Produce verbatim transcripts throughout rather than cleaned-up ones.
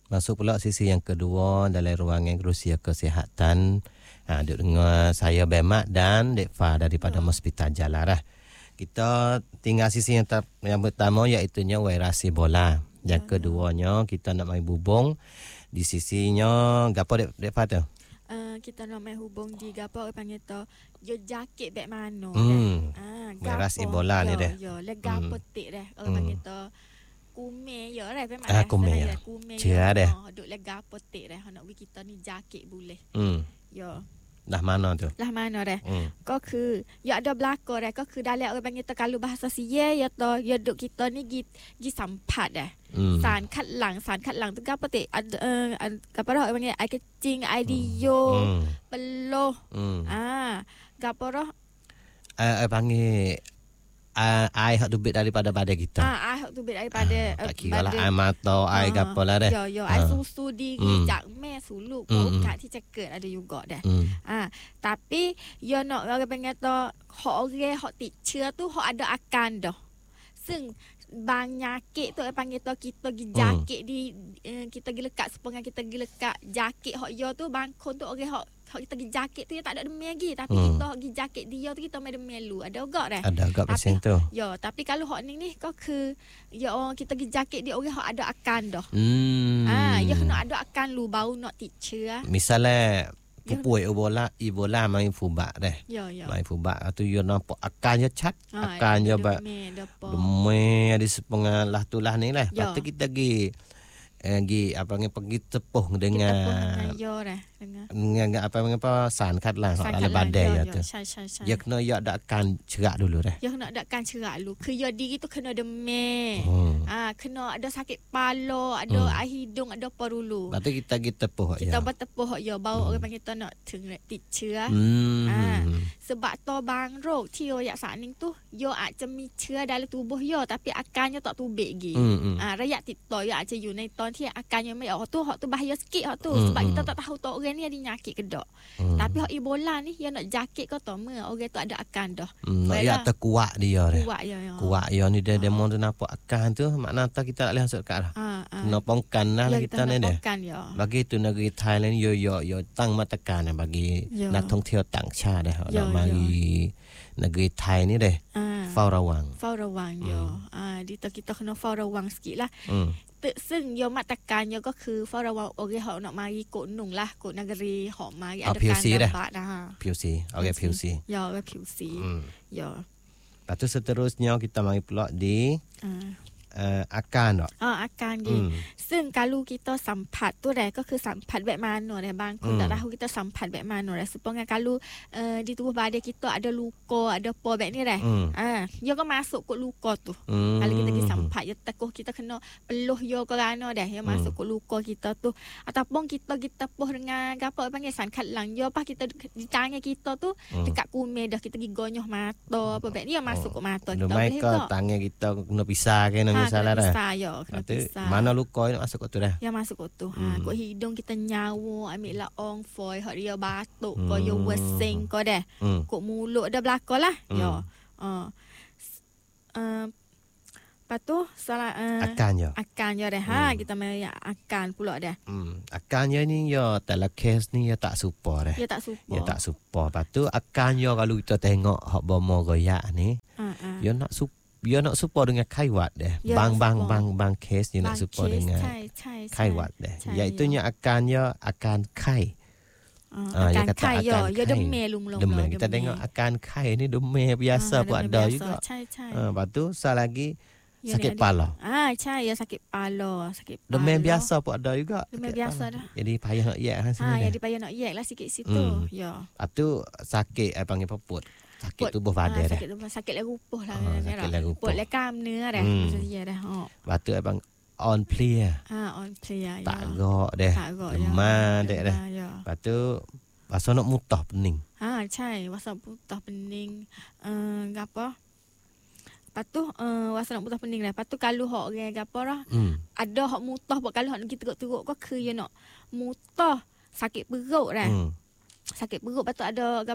Masuk pula sisi yang kedua dalam ruangan kerusi kesihatan. Ha, duduk dengan saya Bemat dan Dek Fa daripada oh. Hospital Jalarah. Kita tinggal sisi yang, ter- yang pertama iaitu virus Ebola. Yang oh. keduanya kita nak main bubung di sisinya gapo Dek Dek Fa tu? Uh, kita nak main hubung di gapo panggil tu yo jakit bek mano hmm. ah virus Ebola ni deh. Yo lega hmm. petik deh orang hmm. panggil tu kume yo deh memang ah, kume ya. Kume ya deh. Duk lega petik deh nak we kita ni jakit boleh. Hmm. Yo. Lah mana tu? Lah mana deh. Hmm. ก็คืออย่าada belakang deh ก็คือ dalam orang panggil tu kalau bahasa sia ya to ya duk kita ni gi gi สัมผัส deh. Hmm. สารคัดหลั่งสารคัดหลั่งtu gapo tik ada uh, gapo dah orang panggil air kecing air dio hmm. peluh hmm. ah gapo dah uh, uh, panggil uh, air hak tubik daripada badan kita. Ah, air hak tubik daripada uh, tak kira lah air mata, air uh, gapo lah deh. Yo yo, air susu diri, hmm. jak meh suluk, hmm. kat ti ceket ada juga dah. Hmm. Ah, tapi yo nak orang panggil tu hak orang hak ti ชื้อ tu hak ada akan dah. ซึ่ง banyakit tu panggil tu kita gi jakit hmm. di uh, kita gi lekat sepengan kita gi lekat jakit hak yo tu bangkon tu orang hak hak kita gi jakit tu ya tak ada demam lagi tapi hmm. kita gi jakit dia tu kita mai demam lu ada agak dah ada agak pasien tu yo tapi kalau hak ni niก็คือ ya orang kita gi jakit dia orang hak ada akan dah hmm. ah ya kena ada akan lu baru nak ti ชื้อ misalnya Pupui Ebola, Ebola main fubak deh. Ya, ya. Main fubak atau you nampak akannya cat, ha, akannya ba demam di sepengah lah tulah ni lah. Lepas tu kita pergi eh, gi apa ni pergi tepuh dengan dengan yo dah dengan dengan apa apa san kat lah dalam badan ya tu. Ya kena ya ada akan cerak dulu dah. Ya kena ada akan cerak dulu. Ke ya diri tu kena demam. Hmm. Ah kena ada sakit kepala, ada hmm. air hidung, ada apa dulu. Lepas tu kita pergi tepuh ya. Kita bertepuh ya baru hmm. orang panggil tu nak tengok ti ชื้อ Hmm. Ah sebab tu bang rok ที่ ya saat ni tu yo อาจจะมีเชื้อ dalam tubuh yo tapi akannya tak tubik lagi. Hmm. Ah ระยะติดต่อ ya อาจจะอยู่ในตอนที่อาการยังไม่ออกtu hak tu bahaya sikit hak tu sebab kita tak tahu tu orang ni ada nyakit ke tak. Tapi hak Ebola ni yang nak jakit kau tahu me orang tu ada akan dah. Ya terkuat dia dah. Kuat ya. Kuat ya ni dia demo tu nampak akan tu makna tak kita tak boleh masuk dekat dah. Kena pongkan lah kita ni dah. Bagi tu negeri Thailand yo yo yo tang matakan bagi nakท่องเที่ยวต่างชาติdah. Nak mari negeri Thai ni dah. ฝ้าระวังเฝ้าระวังyo. Ah di kita kena เฝ้าระวัง sikit lah. ซึ่งโยมาตรการโยก็คือเฝ้าระวังโอเคเหาะnak mari kod nung lah kod negeriเหาะ mari ada kan dapat dah ผิวสี okey ผิวสี ya okey ผิวสี ya lepas tu seterusnya kita mari pula di uh, akan tak? Ah, akan je. Hmm. ซึ่ง kalau kita สัมผัส tu dah ก็คือ สัมผัส แบบmana dah bang. Aku hmm. tak tahu kita สัมผัส แบบmana dah. Supaya kalau uh, di tubuh badan kita ada luka, ada apaแบบni dah. Hmm. Ah, dia kan masuk ke luka tu. Hmm. Kalau kita pergi สัมผัส dia teguh kita kena peluh dia kerana dah. Dia hmm. masuk ke luka kita tu. Ataupun kita kita tepuh dengan apa panggil san kat lang. Dia pas kita di tangan kita tu hmm. dekat kumil dah kita pergi gonyoh mata apaแบบni masuk ke mata kita. Boleh ke tangan kita kena pisah ke nak misalnya dah. Pisah ya, kena pisah. Mana luka ni masuk ke tu dah. Ya masuk ke tu. Ha, kok hidung kita nyawa, ambil lah ong foi, hak dia batuk, kok yo wesing kok dah. Kok mulut dah belakang lah. Ya. Ha. Uh, lepas tu salah uh, akan ya. Akan ya dah. Ha, kita mai akan pula dah. Hmm. Akan ya ni ya dalam kes ni ya tak supa dah. Ya tak supa. Ya tak supa. Lepas tu akan ya kalau kita tengok hak bomo royak ni. Ha. Ya nak supa dia nak support dengan kaiwat deh. Ya, bang bang support. bang bang case dia bang nak support case, dengan cai, cai, kaiwat deh. Iaitunya ya. akannya akan kai. Uh, ah, akan kai ya, ya demam lum-lum. Demam. Kita tengok akan kai ni demam biasa uh, pun ada biasa. juga. Cai, cai. Ah, lepas tu sal lagi ya, sakit kepala. Ah, cai ya sakit kepala, sakit kepala. Demam biasa pun ada juga. Demam biasa dah. Jadi payah nak yak lah sebenarnya. Ah, jadi payah nak yak lah sikit situ. Hmm. Ya. Lepas tu sakit apa panggil peput. Sakit tubuh badan ha, sakit tubuh sakit leg rupuh lah ha, sakit leg rupuh leg kam นื้อdah hmm. maksudnya dah ha batu abang on clear ha on clear ya tak gok dah lemah dah dah batu pasal nak mutah pening ha ใช่ pasal mutah pening eh gapo patu eh pasal nak mutah pening dah patu kalau hok orang gapo dah hmm. ada hok mutah buat kalau hok kita teruk-teruk koคือ ya nak mutah sakit perut dah hmm. sakit perut patu ada gapo dah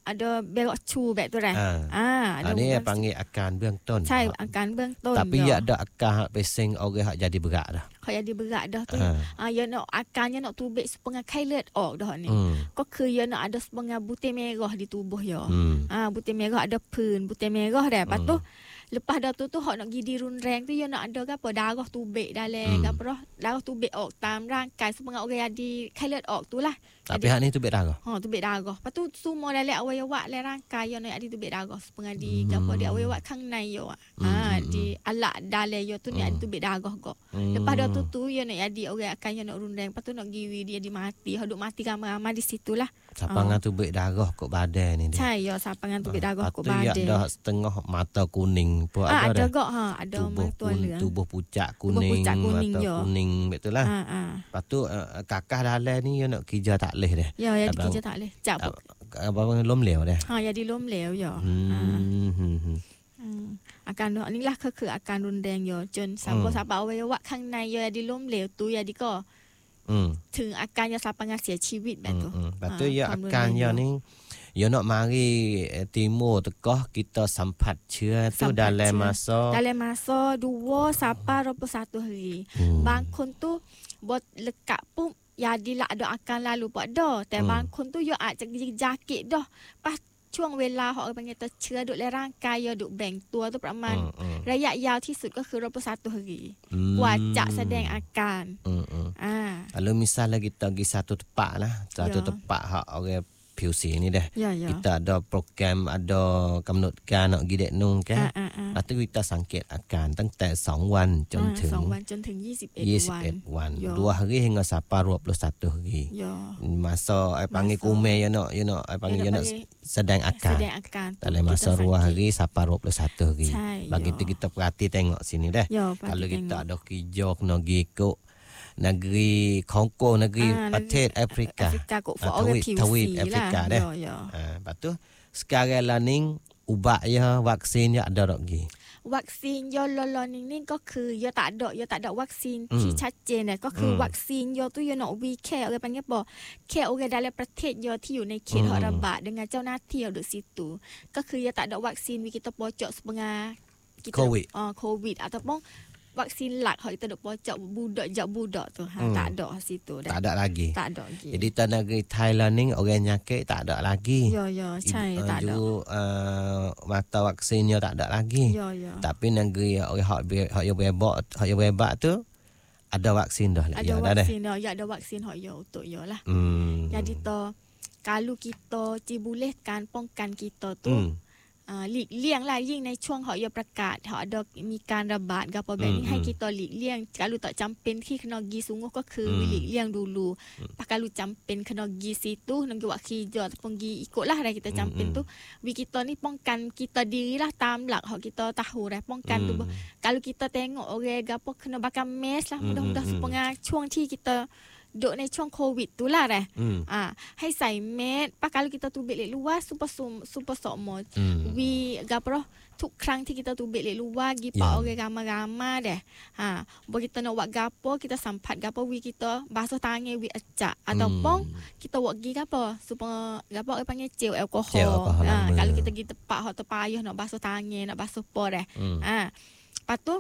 ada berok cu baik tu dah. Ah, ah ada ni panggil akan บื้องต้นใช่อาการเบื้องต้น tapi ya ada akan pesing orang hak jadi berat dah. เขาjadi berat dah tu. อ่าอ่าya nak akannya nak tubik setengahไข้เลือดออกdah ni. อืมก็คือya nak ada setengah butir merah di tubuh ya. อืม Ah butir merah ada pun butir merah dah. Lepas tu Hmm. lepas dah tu tu hak nak gidi runseng tu ya nak ada ke apa darah tubik dalam Hmm. ke apa darah tubik ออกตามร่างกายsetengah orang jadi ไข้เลือดออกtu lah. tapi hak ni tu bek darah. Ha tubik darah. Lepas tu semua dalam awak-awak dalam rangkai yang nak ada tubik darah setengah di gapo di awak-awakข้างในyo. Ah di alat dalam yo tu ni ada tubik darah go. Lepas dah tu tu ya nak jadi orang akan yang nak rundeng. Lepas tu nak giwi dia di mati. Hodok mati ramai-ramai di situlah. Sapangan tu bek darah kat badan ni dia. ใช่yo sapangan tubik darah kat Lepas tu ya badan. ada setengah mata kuning pun Ah ada ada dah. gak ha ada Tubuh mata kun, helang. tubuh pucat Tubuh kuning, pucat kuning, mata ya. kuning betul lah. Ha ah. Lepas tu uh, kakak dalam ni you nak kerja tak leh dah. Ya ya Abang- kerja tak boleh. Cak. Abang lom leo dah. Ha ya di lom lew yo. Ha. Hmm. hmm, hmm. อืมอาการนี่ล่ะก็คืออาการรุนแรงอยู่จนสามารถสามารถอวัยวะข้างในยาดิล้มเหลวตัวยาดิก็ Hmm. ถึงอาการยาสาปังเสียชีวิตแบบตัว Hmm. Lepas tu Ah, ya ความรุน akan แรง ya อยู่ ni you nak mari eh, timur tekoh kita sampat cia tu Sampat dalam cia. masa dalam masa dua sampai dua puluh satu hari. Hmm. บางคนtu buat lekat pun ya dilah ada akan lalu pun ada แต่ Hmm. บางคนtu ya อาจจะจากเdah pas ช่วงเวลาเขาเอาไปเงี้ยตัวเชื้อดุในร่างกายยาดุแบ่งตัวตัวประมาณ Hmm, hmm. ระยะยาวที่สุดก็คือdua puluh satu hari Hmm. กว่าจะแสดงอาการ Hmm, hmm. อ่า Kalau misalnya kita pergi satu tempat lah, satu Ya. tempat hak orang P U C ni dah. อย่าอย่า Kita ada program, ada kemudkan nak pergi dek nung อ่า kan. อ่าอ่า Lepas tu kita sangkit akan ตั้งแต่สองวันจนถึงสองวันจนถึงยี่สิบเอ็ดยี่สิบวันเอ็ดวัน Ya. dua hari hingga sampai dua puluh satu hari. อย่า Masa I panggil Masa. kume you nak you nak I panggil Ya, you nak nak panggil sedang แส akan ดงอาการ dalam masa dua hari sampai dua puluh satu hari. ใช่ Bagi tu ya. kita perhati tengok sini dah. อย่า Kalau ปฏิ kita เสธ ada kerja kena pergi ikut negeri Kongo, negeri Ah, Partit negeri Afrika. Afrika kok Ah, for orang Tawid- P U C Tawid lah. Afrika Ya, dah. ya. Ha, lepas tu sekarang lah ni ubat ya, vaksin ya ada tak lagi. วัคซีนยอลอลอนิ่งๆก็คือยอตัดดอกยอตัดดอกวัคซีนอืมที่ชัดเจนเนี่ยก็คืออมวัคซีนยอตุยอนอวีแค่อะไรปัญญาบอกแค่โอเคได้แล้วประเทศยอที่อยู่ในเขตอืมหอระบาดdenganเจ้าหน้าที่อยู่สิtuก็คือยอตัดดอกวัคซีนวิกิตปอเจาะ setengah kita Covid. uh, covid ataupun vaksin lak hak kita dok pocok budak jak budak tu ha Hmm. tak ada situ dah Tak ada lagi. tak ada lagi Jadi tanah negeri Thailand ni orang nyakit tak ada lagi. ยอยอใช่ Ibu- tak ada Ju uh, mata vaksinnya tak ada lagi. ยอยอ Tapi negeri orang hak be- hak yang bebak hak yang bebak tu ada vaksin dah lah. ada Ya dah dah. vaksin dah ya ada vaksin hak ya untuk ya lah Hmm. jadi to kalau kita dibolehkan ป้องกัน kita tu Hmm. อ่าหลีกเลี่ยงล่ะยิ่งในช่วงเขายประกาศเขาada มีการระบาดกับแบบนี้อืมให้ kita หลีกเลี่ยง kalau tak จำเป็นที่ kena pergi sungguh ก็คืออืมหลีกเลี่ยงdulu Pak kalau จำเป็น kena pergi situ nak buat kerja ataupun pergi ikutlah dah kita จำเป็นอืม tu we kita ni ป้องกัน kita dirilah ตามหลักเขา kita tahu dah ป้องกัน tu Hmm. kalau kita tengok orang gapo kena bakar mask lah Hmm, mudah-mudah hmm, hmm. setengah ช่วงที่ kita ดกในช่วงโควิดtu lah dah Hmm. อ่าให้ใส่เมสปะ kalau kita tubik lek luar super super sokmo Hmm. we gapo ทุกครั้งที่ kita tubik lek luar gi pak Ya. orang ramai-ramai dah ha bo kita nak buat gapo kita sampat gapo we kita basuh tangan we acak ataupun kita buat gi gapo supaya gapo orang panggil gel alkohol Gel alkohol ha lama. kalau kita gi tempat hot terpayah nak basuh tangan nak basuh po dah Hmm. ha lepas tu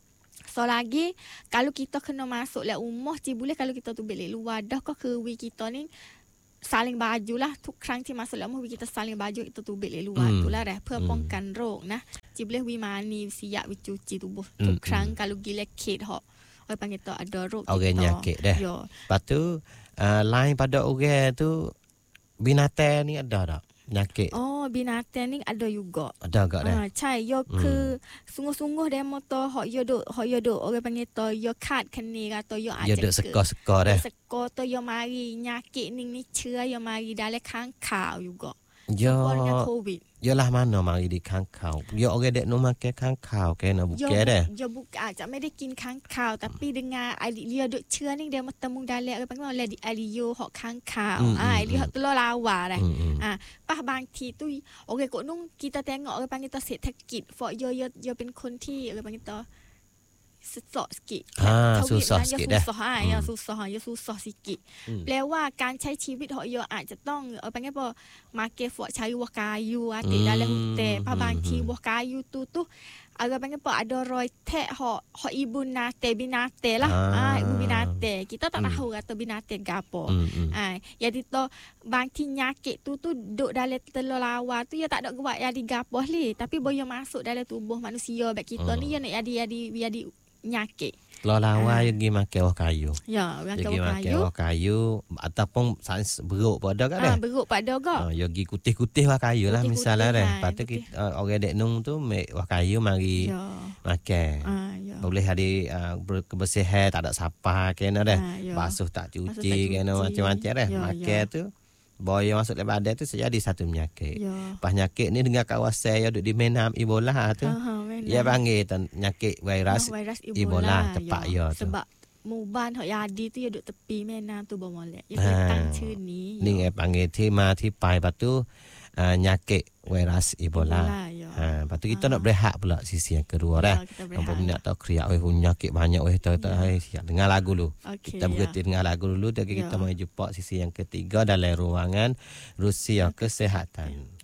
so lagi kalau kita kena masuk lek rumah ci boleh kalau kita tubik lek luar dahก็คือ we kita ni saling baju lah ทุกครั้งที่มาสลามวิkita saling baju kita tubik lek luar อืม tu lah dah เพื่ออืมป้องกันโรคนะจิboleh we mani siap we cuci tubuh อืมทุกครั้งอืม kalau gila ket hok orang panggil tu ada โรค Orang kita. nyakit dah. Ya. Lepas tu uh, lain pada orang tu binatang ni ada tak? Nyakit. Oh binatang ni ada juga Ada agak dah. อ่าใช่ยอคือsungguh-sungguh dia motor hok yo duk hok yo duk orang panggil tu yo kad kene atau yo Dia duk sekor-sekor dah. สกอตัวยมารีญากินิ่งนี่เชื้อยมารีได้และค้างข่าวอยู่ก็ Ya. ก่อนโควิด Yalah mana mari di kangkau. Ya orang dek no makan kangkau ke nak ย bukan dah. ยบุกอาจจะไม่ได้กินค้างข่าวแต่ปีดึงงาไอเลียดเชื้อนี่เดียวมาตะมุงได้แล้วเป็นว่าเลดิไอริโยหอกค้างข่าวอ่าไอเลียตัวลาวาเลย Hmm. hmm. อ่าป้าบางทีตุ้ยโอเคก็นุ่งกีตาแตงเงาะปังกีตาเศรษฐกิจฟอเยอะๆเยอะเป็นคนที่อะไรปังกีตา sesak sikit. Ha, susah sikit dah. Susah, ha, ya susah, ya susah sikit. Hmm. แปลว่าการใช้ชีวิตของโยอาจจะต้องเออเป็นไงป่ะมาเก็บฝอใช้วัวกายูอาติดาเลหุเตพบางทีวัวกายูtu tu agak panggil apa ada roy tek hok hok ibu nate binate lah. Ah, ibu binate. Kita tak tahu kata binate ke apa. Ah, jadi tu bangti nyakit tu tu duduk dalam telur lawa tu ya tak ada kuat jadi gapoh li, tapi boyo masuk dalam tubuh manusia bak kita ni ya nak jadi jadi jadi nyakit. Telur lawa yang pergi makan wah kayu. Ya, makan wah kayu. Makan wah kayu ataupun sains beruk pada kan dah. Ah, beruk pada ke? Ah, ya pergi kutih-kutih wah kayu lah misalnya dah. Lepas tu kita orang dek nung tu mek wah kayu mari ya. Makan. Ah, ya. Boleh ada uh, kebersihan tak ada sampah kena dah. Ah, ya. Basuh tak cuci kena macam-macam dah. Ya, makan ya. Tu boya masuk dalam badan tu jadi satu penyakit. Ya. Penyakit ni dengan kawasan yang duduk di Menam Ebola tu. Aha, dia panggil penyakit virus, oh, virus Ebola, Ebola tepat ya. Ya tu. Sebab muban hok jadi tu ya duduk tepi Menam tu bomolek. Ya datang sini. Ni dia panggil tema ti pai patu uh, nyakit virus Ebola. Ebola ya. Ha, lepas tu kita ha. nak berehat pula sisi yang kedua dah. Ya, apa minat tahu kriak weh penyakit banyak weh tahu tak hai siap dengar lagu dulu. Okay, kita berhenti ya. dengar lagu dulu dan ya. kita mau jumpa sisi yang ketiga dalam ruangan Rusia Kesehatan. Ya.